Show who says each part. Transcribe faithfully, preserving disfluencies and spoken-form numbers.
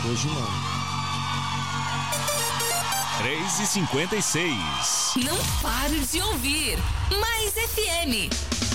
Speaker 1: Hoje não.
Speaker 2: três e cinquenta e seis.
Speaker 3: Não pare de ouvir Mais F M.